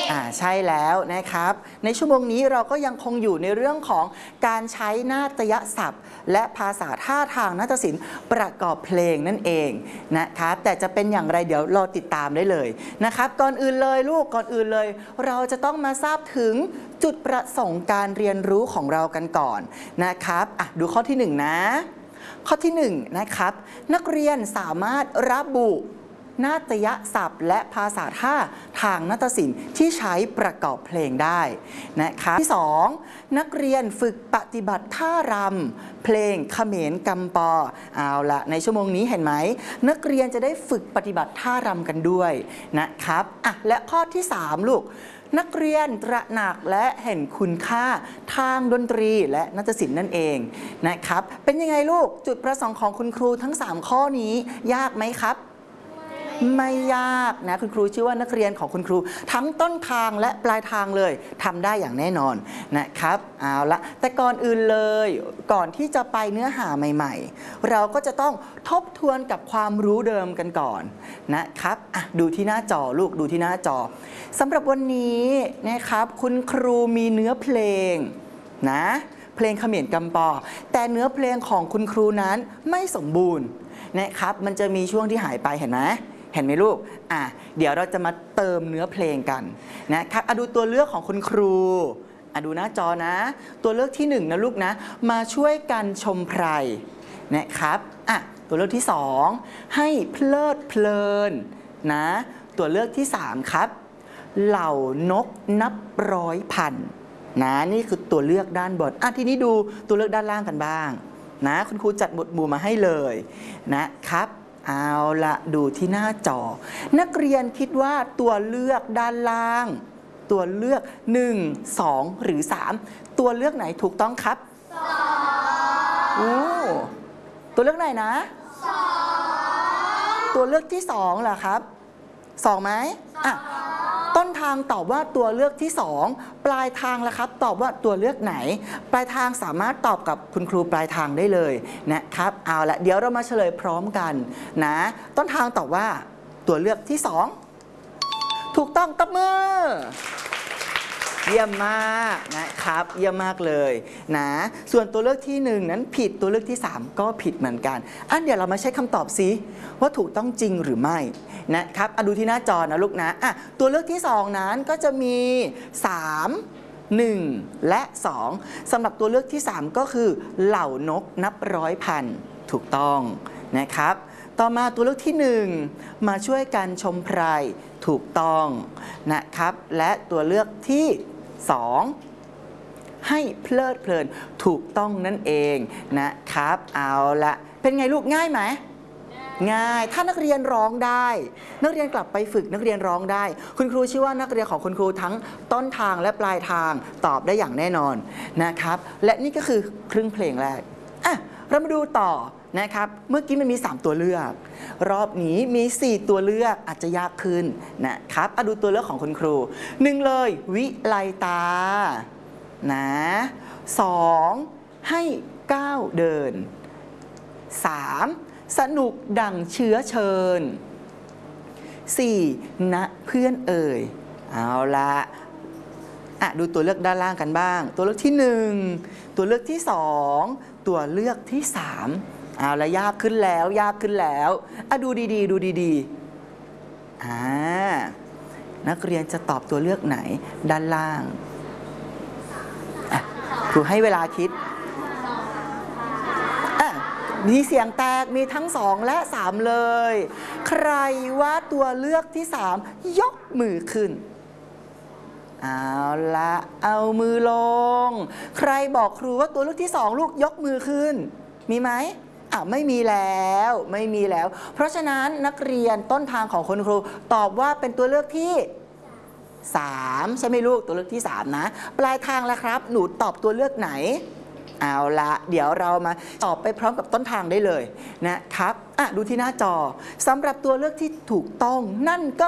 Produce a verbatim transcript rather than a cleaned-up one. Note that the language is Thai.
อ่าใช่แล้วนะครับในชั่วโมงนี้เราก็ยังคงอยู่ในเรื่องของการใช้นาฏยศัพท์และภาษาท่าทางนาฏศิลป์ประกอบเพลงนั่นเองนะครับแต่จะเป็นอย่างไรเดี๋ยวรอติดตามได้เลยนะครับก่อนอื่นเลยลูกก่อนอื่นเลยเราจะต้องมาทราบถึงจุดประสงค์การเรียนรู้ของเรากันก่อนนะครับอ่ะดูข้อที่หนึ่งนะข้อที่หนึ่งนะครับนักเรียนสามารถระบุนาฏยศัพท์และภาษาท่าทางนาฏศิลป์ที่ใช้ประกอบเพลงได้นะครับที่สองนักเรียนฝึกปฏิบัติท่ารำเพลงเขมรกำปอเอาละในชั่วโมงนี้เห็นไหมนักเรียนจะได้ฝึกปฏิบัติท่ารำกันด้วยนะครับอ่ะและข้อที่สามลูกนักเรียนตระหนักและเห็นคุณค่าทางดนตรีและนาฏศิลป์นั่นเองนะครับเป็นยังไงลูกจุดประสงค์ของคุณครูทั้งสามข้อนี้ยากไหมครับไม่ยากนะคุณครูเชื่อว่านักเรียนของคุณครูทั้งต้นทางและปลายทางเลยทำได้อย่างแน่นอนนะครับเอาละแต่ก่อนอื่นเลยก่อนที่จะไปเนื้อหาใหม่ๆเราก็จะต้องทบทวนกับความรู้เดิมกันก่อนนะครับอ่ะดูที่หน้าจอลูกดูที่หน้าจอสำหรับวันนี้นะครับคุณครูมีเนื้อเพลงนะเพลงเขมรกำปอแต่เนื้อเพลงของคุณครูนั้นไม่สมบูรณ์นะครับมันจะมีช่วงที่หายไปเห็นไหมเห็นไหมลูกอ่ะเดี๋ยวเราจะมาเติมเนื้อเพลงกันนะครับอ่ะดูตัวเลือกของคุณครูอ่ะดูหน้าจอนะตัวเลือกที่หนึ่งนะลูกนะมาช่วยกันชมไพรนะครับอ่ะตัวเลือกที่สองให้เพลิดเพลินนะตัวเลือกที่สามครับเหล่านกนับร้อยพันนะนี่คือตัวเลือกด้านบนอ่ะทีนี้ดูตัวเลือกด้านล่างกันบ้างนะคุณครูจัดหมวดหมู่มาให้เลยนะครับเอาละดูที่หน้าจอนักเรียนคิดว่าตัวเลือกด้านล่างตัวเลือกหนึ่ง สองหรือสามตัวเลือกไหนถูกต้องครับสองโอ้ตัวเลือกไหนนะสองตัวเลือกที่สองเหรอครับสองไหมอ่ะต้นทางตอบว่าตัวเลือกที่สองปลายทางล่ะครับตอบว่าตัวเลือกไหนปลายทางสามารถตอบกับคุณครูปลายทางได้เลยนะครับเอาละเดี๋ยวเรามาเฉลยพร้อมกันนะต้นทางตอบว่าตัวเลือกที่สองถูกต้องตบมือเยี่ยมมากนะครับเยี่ยมมากเลยนะส่วนตัวเลือกที่หนึ่งนั้นผิดตัวเลือกที่สามก็ผิดเหมือนกันอันเดี๋ยวเรามาใช้คำตอบซิว่าถูกต้องจริงหรือไม่นะครับอ่ะดูที่หน้าจอนะลูกนะอ่ะตัวเลือกที่สองนั้นก็จะมีสาม หนึ่งและสองสำหรับตัวเลือกที่สามก็คือเหล่านกนับร้อยพันถูกต้องนะครับต่อมาตัวเลือกที่หนึ่งมาช่วยกันชมไพรถูกต้องนะครับและตัวเลือกที่สองให้เพลิดเพลินถูกต้องนั่นเองนะครับเอาละเป็นไงลูกง่ายไหมง่ายถ้านักเรียนร้องได้นักเรียนกลับไปฝึกนักเรียนร้องได้คุณครูเชื่อว่านักเรียนของคุณครูทั้งต้นทางและปลายทางตอบได้อย่างแน่นอนนะครับและนี่ก็คือครึ่งเพลงแรกอ่ะเรามาดูต่อนะครับเมื่อกี้มันมีสามตัวเลือกรอบนี้มีสี่ตัวเลือกอาจจะยากขึ้นนะครับเอาดูตัวเลือกของคุณครูหนึ่งเลยวิไลตานะสองให้ก้าวเดินสามสนุกดั่งเชื้อเชิญสี่นะเพื่อนเอ่ยเอาละอ่ะดูตัวเลือกด้านล่างกันบ้างตัวเลือกที่หนึ่งตัวเลือกที่สองตัวเลือกที่สามเอาละยากขึ้นแล้วยากขึ้นแล้วอ่ะดูดีๆดูดีๆอ่านักเรียนจะตอบตัวเลือกไหนด้านล่างอ่ะครูให้เวลาคิดมีเสียงแตกมีทั้งสองและสามเลยใครว่าตัวเลือกที่สามยกมือขึ้นเอาละเอามือลงใครบอกครูว่าตัวเลือกที่สองลูกยกมือขึ้นมีไหมอ่ะไม่มีแล้วไม่มีแล้วเพราะฉะนั้นนักเรียนต้นทางของคุณครูตอบว่าเป็นตัวเลือกที่สามใช่ไหมลูกตัวเลือกที่สามนะปลายทางแล้วครับหนูตอบตัวเลือกไหนเอาละเดี๋ยวเรามาตอบไปพร้อมกับต้นทางได้เลยนะครับอ่ะดูที่หน้าจอสำหรับตัวเลือกที่ถูกต้องนั่นก็